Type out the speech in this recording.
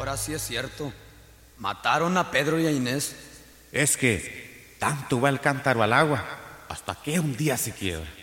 ahora sí es cierto. Mataron a Pedro y a Inés. Es que tanto va el cántaro al agua hasta que un día se quiebra.